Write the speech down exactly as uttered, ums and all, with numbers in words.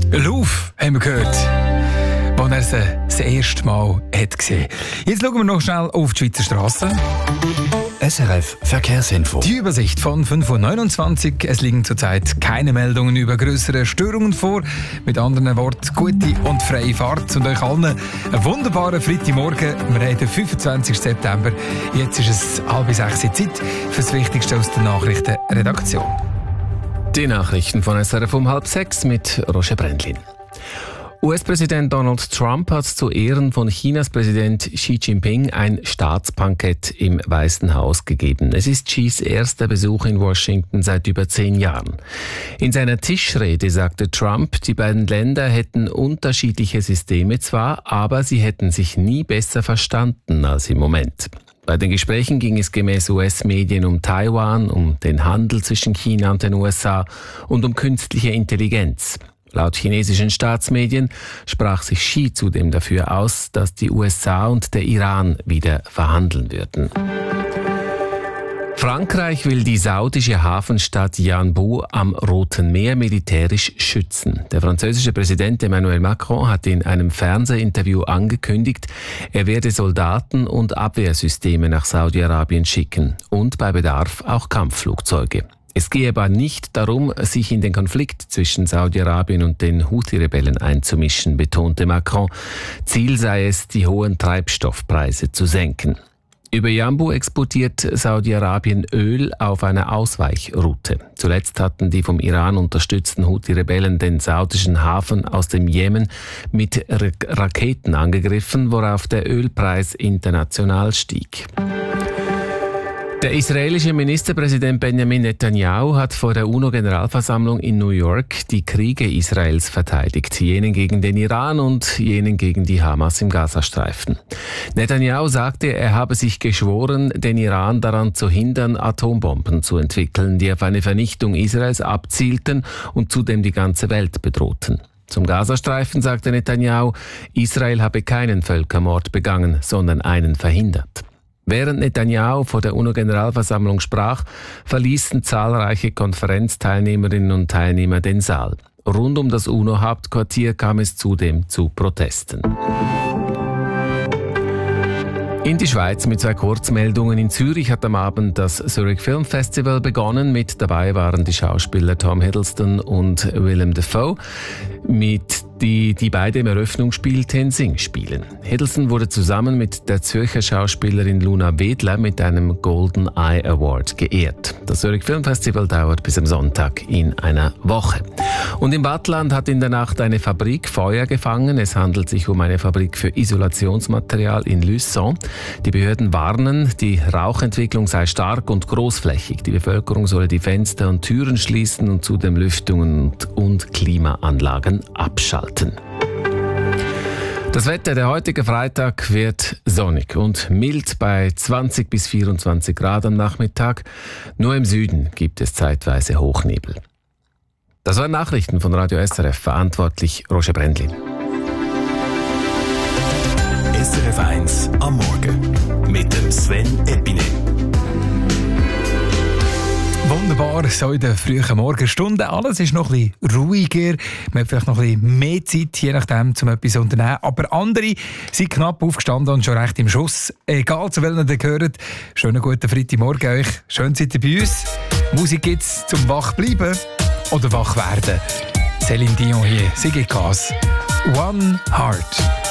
Lauf, haben wir gehört, als er sie das erste Mal hat gesehen hat. Jetzt schauen wir noch schnell auf die Schweizer Strassen. S R F Verkehrsinfo. Die Übersicht von fünf Uhr neunundzwanzig. Es liegen zurzeit keine Meldungen über grössere Störungen vor. Mit anderen Worten, gute und freie Fahrt. Und euch allen einen wunderbaren Freitagmorgen. Wir haben den fünfundzwanzigsten September. Jetzt ist es halb sechs Uhr Zeit für das Wichtigste aus der Nachrichtenredaktion. Die Nachrichten von S R F um halb sechs mit Roger Brendlin. U S-Präsident Donald Trump hat zu Ehren von Chinas Präsident Xi Jinping ein Staatsbankett im Weißen Haus gegeben. Es ist Xis erster Besuch in Washington seit über zehn Jahren. In seiner Tischrede sagte Trump, die beiden Länder hätten unterschiedliche Systeme zwar, aber sie hätten sich nie besser verstanden als im Moment. Bei den Gesprächen ging es gemäß U S-Medien um Taiwan, um den Handel zwischen China und den U S A und um künstliche Intelligenz. Laut chinesischen Staatsmedien sprach sich Xi zudem dafür aus, dass die U S A und der Iran wieder verhandeln würden. Frankreich will die saudische Hafenstadt Yanbu am Roten Meer militärisch schützen. Der französische Präsident Emmanuel Macron hat in einem Fernsehinterview angekündigt, er werde Soldaten und Abwehrsysteme nach Saudi-Arabien schicken und bei Bedarf auch Kampfflugzeuge. Es gehe aber nicht darum, sich in den Konflikt zwischen Saudi-Arabien und den Houthi-Rebellen einzumischen, betonte Macron. Ziel sei es, die hohen Treibstoffpreise zu senken. Über Yanbu exportiert Saudi-Arabien Öl auf einer Ausweichroute. Zuletzt hatten die vom Iran unterstützten Houthi-Rebellen den saudischen Hafen aus dem Jemen mit Raketen angegriffen, worauf der Ölpreis international stieg. Der israelische Ministerpräsident Benjamin Netanyahu hat vor der UNO-Generalversammlung in New York die Kriege Israels verteidigt, jenen gegen den Iran und jenen gegen die Hamas im Gazastreifen. Netanyahu sagte, er habe sich geschworen, den Iran daran zu hindern, Atombomben zu entwickeln, die auf eine Vernichtung Israels abzielten und zudem die ganze Welt bedrohten. Zum Gazastreifen sagte Netanyahu, Israel habe keinen Völkermord begangen, sondern einen verhindert. Während Netanyahu vor der UNO-Generalversammlung sprach, verließen zahlreiche Konferenzteilnehmerinnen und Teilnehmer den Saal. Rund um das UNO-Hauptquartier kam es zudem zu Protesten. In die Schweiz mit zwei Kurzmeldungen. In Zürich hat am Abend das Zurich Film Festival begonnen. Mit dabei waren die Schauspieler Tom Hiddleston und Willem Dafoe, mit die, die beide im Eröffnungsspiel Tenzing spielen. Hiddleston wurde zusammen mit der Zürcher Schauspielerin Luna Wedler mit einem Golden Eye Award geehrt. Das Zurich Film Festival dauert bis am Sonntag in einer Woche. Und im Waadtland hat in der Nacht eine Fabrik Feuer gefangen. Es handelt sich um eine Fabrik für Isolationsmaterial in Luçon. Die Behörden warnen, die Rauchentwicklung sei stark und großflächig. Die Bevölkerung solle die Fenster und Türen schließen und zudem Lüftungen und, und Klimaanlagen abschalten. Das Wetter, der heutige Freitag wird sonnig und mild bei zwanzig bis vierundzwanzig Grad am Nachmittag. Nur im Süden gibt es zeitweise Hochnebel. Das waren Nachrichten von Radio S R F, verantwortlich Roger Brendlin. S R F eins am Morgen mit dem Sven Epine. Wunderbar, so in den frühen Morgenstunden. Alles ist noch ein bisschen ruhiger. Man hat vielleicht noch ein bisschen mehr Zeit, je nachdem, um etwas zu unternehmen. Aber andere sind knapp aufgestanden und schon recht im Schuss. Egal, zu welchen ihr gehört. Schönen guten Freitagmorgen euch. Schön seid ihr bei uns. Musik gibt's zum wach bleiben oder wach werden. Céline Dion hier, Siggi Kaas. One Heart.